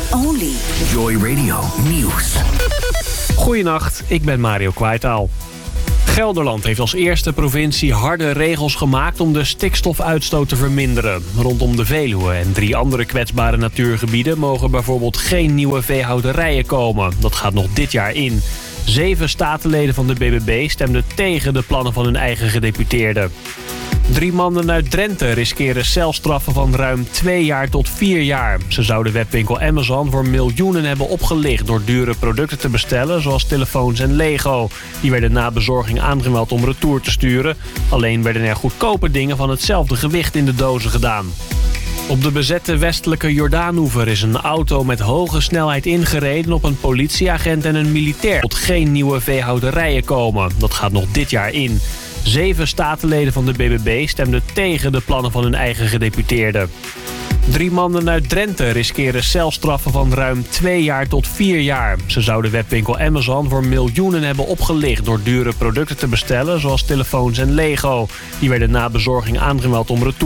only. Joy Radio Nieuws. Goedenacht, ik ben Mario Kwaitaal. Gelderland heeft als eerste provincie harde regels gemaakt om de stikstofuitstoot te verminderen. Rondom de Veluwe en 3 andere kwetsbare natuurgebieden mogen bijvoorbeeld geen nieuwe veehouderijen komen. Dat gaat nog dit jaar in. 7 statenleden van de BBB stemden tegen de plannen van hun eigen gedeputeerden. 3 mannen uit Drenthe riskeren celstraffen van ruim 2 jaar tot 4 jaar. Ze zouden webwinkel Amazon voor miljoenen hebben opgelicht door dure producten te bestellen, zoals telefoons en Lego. Die werden na bezorging aangemeld om retour te sturen. Alleen werden er goedkope dingen van hetzelfde gewicht in de dozen gedaan. Op de bezette westelijke Jordaanoever is een auto met hoge snelheid ingereden op een politieagent en een militair. Er tot geen nieuwe veehouderijen komen. Dat gaat nog dit jaar in. 7 statenleden van de BBB stemden tegen de plannen van hun eigen gedeputeerden. 3 mannen uit Drenthe riskeren celstraffen van ruim 2 jaar tot 4 jaar. Ze zouden webwinkel Amazon voor miljoenen hebben opgelicht door dure producten te bestellen, zoals telefoons en Lego. Die werden na bezorging aangemeld om retour